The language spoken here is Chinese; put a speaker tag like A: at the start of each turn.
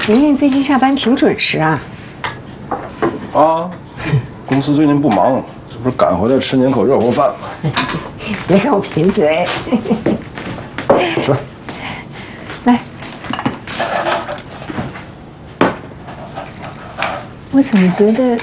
A: 莹莹最近下班挺准时啊。
B: 啊，公司最近不忙，这不是赶回来吃您口热乎饭吗？
A: 别跟我贫嘴。
B: 吃。
A: 来，我怎么觉得